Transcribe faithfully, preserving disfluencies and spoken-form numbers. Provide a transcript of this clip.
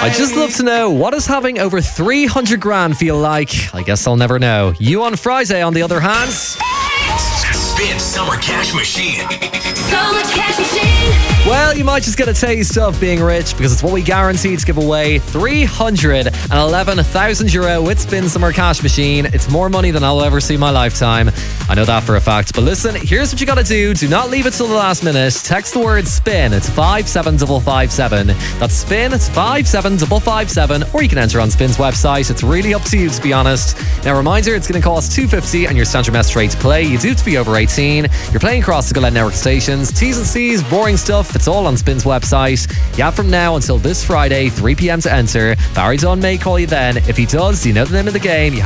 I'd just love to know, what does having over three hundred grand feel like? I guess I'll never know. You on Friday, on the other hand. Spin Summer Cash Machine. Summer Cash Machine. Well, you might just get a taste of being rich, because it's what we guarantee to give away. three hundred eleven thousand euro with Spin Summer Cash Machine. It's more money than I'll ever see in my lifetime. I know that for a fact. But listen, here's what you gotta do. Do not leave it till the last minute. Text the word SPIN. It's five seven five five seven. That's SPIN. It's five seven five five seven. Or you can enter on Spin's website. It's really up to you, to be honest. Now, reminder, it's going to cost two hundred fifty and your standard message rate to play. You do have to be over eighteen. You're playing across the Gillette Network stations. T's and C's, boring stuff. It's all on Spin's website. You have from now until this Friday, three p.m. to enter. Barry Dunn may call you then. If he does, you know the name of the game. You